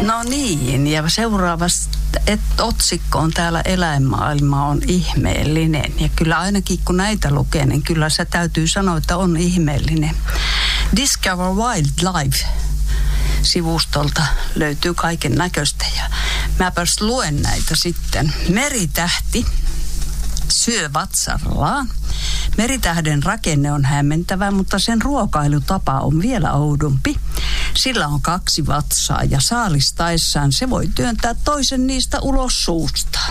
No niin, ja seuraavassa otsikko on täällä eläinmaailma on ihmeellinen. Ja kyllä ainakin kun näitä lukee, niin kyllä se täytyy sanoa, että on ihmeellinen. Discover Wildlife-sivustolta löytyy kaiken näköistä ja mäpäs luen näitä sitten. Meritähti syö vatsarlaan. Meritähden rakenne on hämmentävä, mutta sen ruokailutapa on vielä oudompi. Sillä on 2 vatsaa ja saalistaessaan se voi työntää toisen niistä ulos suustaan.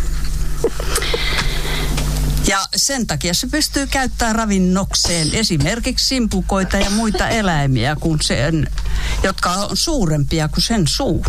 Ja sen takia se pystyy käyttämään ravinnokseen esimerkiksi simpukoita ja muita eläimiä, jotka on suurempia kuin sen suu.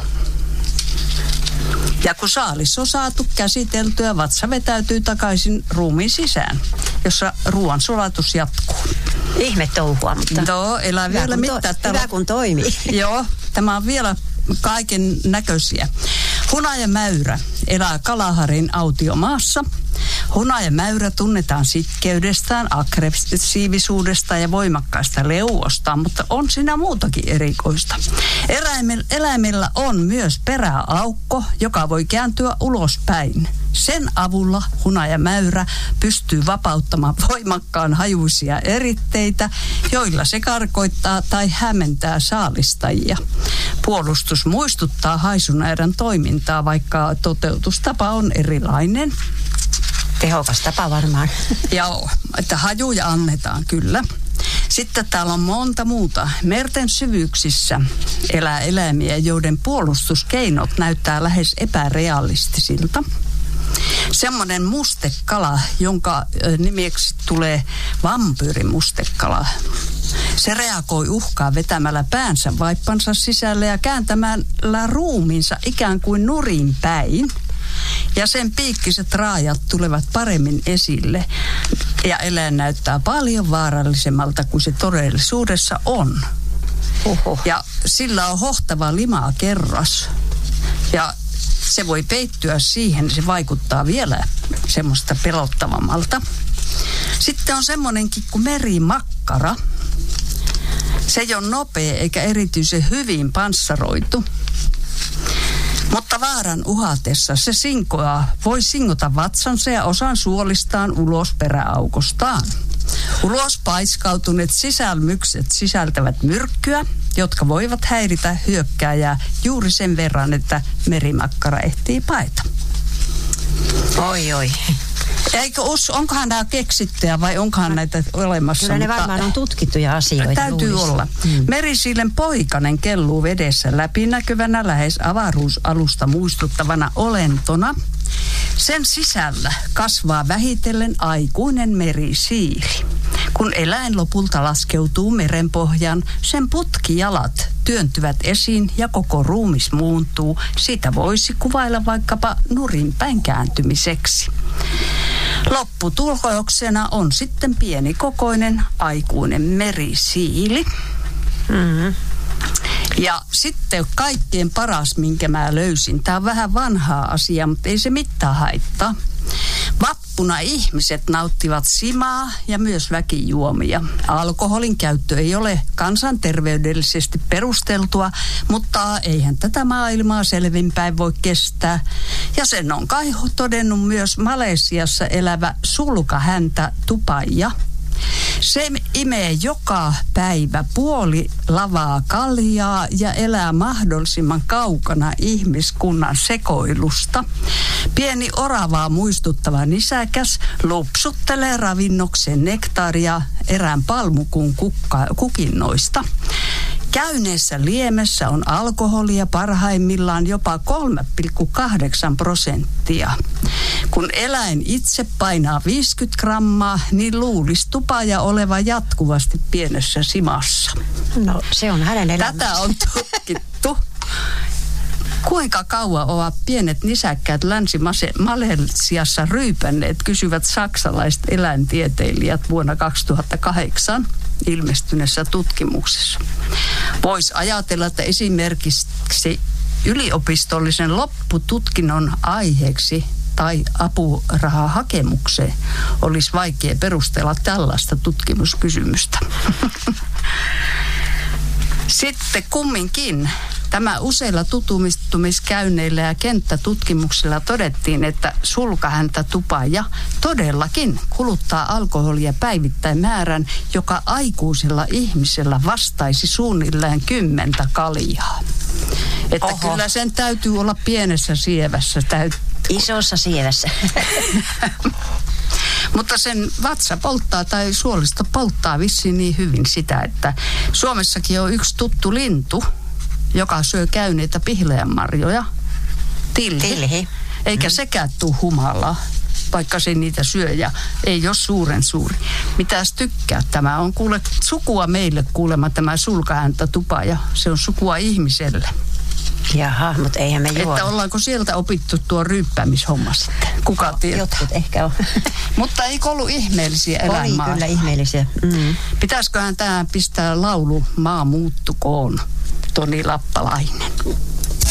Ja kun saalis on saatu käsiteltyä, vatsa vetäytyy takaisin ruumiin sisään, jossa ruoan sulatus jatkuu. Ihme touhua, mutta joo, elää vielä mitään. Hyvä kun toimii. Joo, tämä on vielä kaiken näköisiä. Hunajamäyrä elää Kalaharin autiomaassa. Hunajamäyrä tunnetaan sitkeydestään, aggressiivisuudesta ja voimakkaasta leuostaan, mutta on siinä muutakin erikoista. Eläimellä on myös peräaukko, joka voi kääntyä ulospäin. Sen avulla hunajamäyrä pystyy vapauttamaan voimakkaan hajuisia eritteitä, joilla se karkoittaa tai hämmentää saalistajia. Puolustus muistuttaa haisunäärän toimintaa, vaikka toteutustapa on erilainen. Tehokas tapa varmaan. Joo, että hajuja annetaan kyllä. Sitten täällä on monta muuta. Merten syvyyksissä elää eläimiä, joiden puolustuskeinot näyttää lähes epärealistisilta. Semmoinen mustekala, jonka nimeksi tulee vampyyrimustekala. Se reagoi uhkaa vetämällä päänsä vaippansa sisälle ja kääntämällä ruumiinsa ikään kuin nurin päin. Ja sen piikkiset raajat tulevat paremmin esille. Ja eläin näyttää paljon vaarallisemmalta kuin se todellisuudessa on. Oho. Ja sillä on hohtava limakerras. Ja se voi peittyä siihen, se vaikuttaa vielä semmoista pelottavammalta. Sitten on semmoinenkin kuin merimakkara. Se ei ole nopea eikä erityisen hyvin panssaroitu. Mutta vaaran uhatessa se voi singota vatsansa ja osan suolistaan ulos peräaukostaan. Ulos paiskautuneet sisälmykset sisältävät myrkkyä, jotka voivat häiritä hyökkääjää juuri sen verran, että merimakkara ehtii paeta. Oi. Eikö onkohan nämä keksittyjä vai onkohan näitä olemassa? Kyllä ne varmaan on tutkittuja asioita. Täytyy luulisi olla. Merisiilen poikanen kelluu vedessä läpinäkyvänä lähes avaruusalusta muistuttavana olentona. Sen sisällä kasvaa vähitellen aikuinen merisiili. Kun eläin lopulta laskeutuu merenpohjaan, sen putkijalat työntyvät esiin ja koko ruumis muuntuu. Sitä voisi kuvailla vaikkapa nurinpäin kääntymiseksi. Lopputuloksena on sitten pienikokoinen aikuinen merisiili. Mm-hmm. Ja sitten kaikkein paras, minkä mä löysin. Tämä on vähän vanhaa asiaa, mutta ei se mitään haittaa. Vappuna ihmiset nauttivat simaa ja myös väkijuomia. Alkoholin käyttö ei ole kansanterveydellisesti perusteltua, mutta eihän tätä maailmaa selvinpäin voi kestää. Ja sen on kai todennut myös Malesiassa elävä sulkahäntä tupaija. Se imee joka päivä puoli lavaa kaljaa ja elää mahdollisimman kaukana ihmiskunnan sekoilusta. Pieni oravaa muistuttava nisäkäs lupsuttelee ravinnoksen nektaaria erään palmukuun kukinnoista. Käyneessä liemessä on alkoholia parhaimmillaan jopa 3,8%. Kun eläin itse painaa 50 grammaa, niin luulisi tupaja oleva jatkuvasti pienessä simassa. No, se on hänen elämänsä. Tätä on tutkittu. Kuinka kauan ovat pienet nisäkkäät Länsi-Malesiassa ryypänneet, kysyvät saksalaiset eläintieteilijät vuonna 2008 ilmestyneessä tutkimuksessa. Voisi ajatella, että esimerkiksi yliopistollisen loppututkinnon aiheeksi tai apurahahakemukseen olisi vaikea perustella tällaista tutkimuskysymystä. Sitten kumminkin Tämä useilla tutustumiskäynneillä ja kenttätutkimuksilla todettiin, että sulkahäntätupaja todellakin kuluttaa alkoholia päivittäin määrän, joka aikuisella ihmisellä vastaisi suunnilleen 10 kaljaa. Että kyllä sen täytyy olla pienessä sievässä. Isossa sievässä. Mutta sen vatsa polttaa tai suolisto polttaa vissiin niin hyvin sitä, että Suomessakin on yksi tuttu lintu, joka syö käyneitä pihleenmarjoja. Tilhi. Eikä sekään tule humalaa, vaikka se niitä syö ja ei ole suuren suuri. Mitäs tykkää? Tämä on kuule sukua meille kuulemma tämä sulkahäntätupa ja se on sukua ihmiselle. Jaha, mutta eihän me juoda. Että ollaanko sieltä opittu tuo ryyppäämishomma sitten? Kuka tietää? Jotkut ehkä on. Mutta eikö ollut ihmeellisiä eläinmaa? Oli kyllä ihmeellisiä. Pitäisiköhän tämä pistää laulu Maa muuttukoon, Toni Lappalainen?